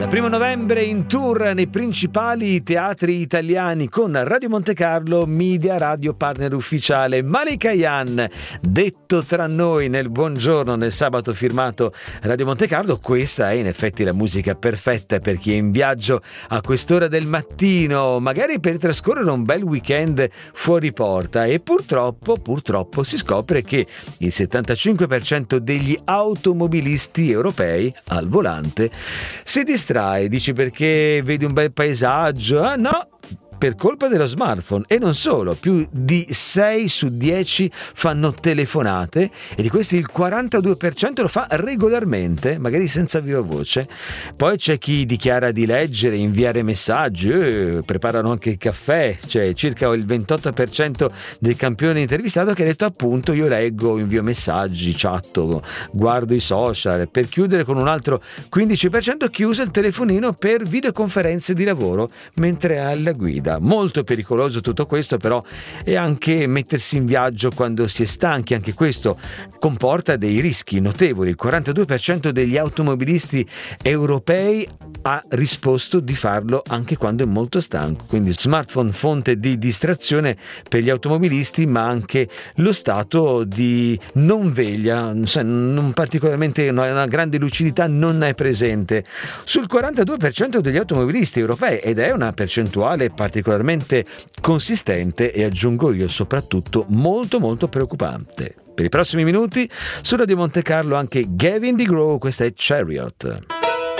Da 1 novembre in tour nei principali teatri italiani con Radio Monte Carlo, media radio partner ufficiale. Malika Ayane, detto tra noi nel buongiorno nel sabato firmato Radio Monte Carlo. Questa è in effetti la musica perfetta per chi è in viaggio a quest'ora del mattino, magari per trascorrere un bel weekend fuori porta. E purtroppo si scopre che il 75% degli automobilisti europei al volante si distrae. Dici perché vedi un bel paesaggio? Ah no, per colpa dello smartphone. E non solo, più di 6 su 10 fanno telefonate e di questi il 42% lo fa regolarmente, magari senza viva voce. Poi c'è chi dichiara di leggere, inviare messaggi, preparano anche il caffè. C'è circa il 28% del campione intervistato che ha detto appunto io leggo, invio messaggi, chatto, guardo i social, per chiudere con un altro 15% che usa il telefonino per videoconferenze di lavoro mentre è alla guida. Molto pericoloso tutto questo, però è anche mettersi in viaggio quando si è stanchi, anche questo comporta dei rischi notevoli. Il 42% degli automobilisti europei ha risposto di farlo anche quando è molto stanco, quindi smartphone fonte di distrazione per gli automobilisti, ma anche lo stato di non veglia, non particolarmente, una grande lucidità non è presente sul 42% degli automobilisti europei, ed è una percentuale particolarmente consistente e, aggiungo io, soprattutto molto preoccupante. Per i prossimi minuti su Radio Monte Carlo anche Gavin DeGraw, questa è Chariot.